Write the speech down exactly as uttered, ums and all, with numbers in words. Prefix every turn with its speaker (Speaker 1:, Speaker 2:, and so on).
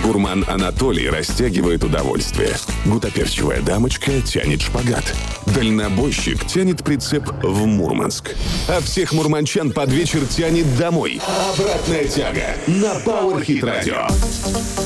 Speaker 1: Гурман Анатолий растягивает удовольствие. Гутоперчивая дамочка тянет шпагат. Дальнобойщик тянет прицеп в Мурманск. А всех мурманчан под вечер тянет домой. Обратная тяга на Power Hit Radio.